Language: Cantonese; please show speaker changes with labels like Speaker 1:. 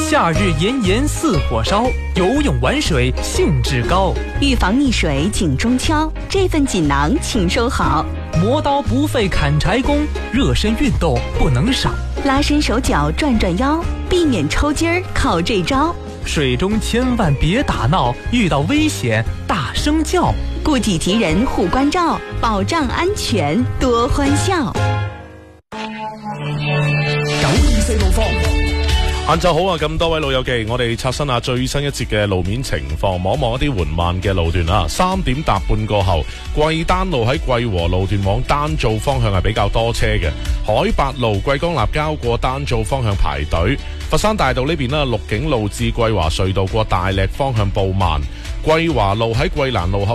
Speaker 1: 夏日炎炎似火烧，游泳玩水兴致高。
Speaker 2: 预防溺水紧中敲，这份锦囊请收好。
Speaker 1: 磨刀不费砍柴工，热身运动不能少。
Speaker 2: 拉伸手脚转转腰，避免抽筋儿靠这招。
Speaker 1: 水中千万别打闹，遇到危險大聲叫。
Speaker 2: 顧己及人護關照，保障安全多歡笑。
Speaker 3: 924路況。晏晝好啊！咁多位老友記，我哋刷新下最新一節嘅路面情況，望一望一啲緩慢嘅路段啦。3點搭半過後，貴丹路喺貴和路段往丹灶方向係比較多車嘅。海八路貴江立交過丹灶方向排隊。佛山大道呢邊啦，綠景路至貴華隧道過大瀝方向步慢。貴華路喺貴蘭路口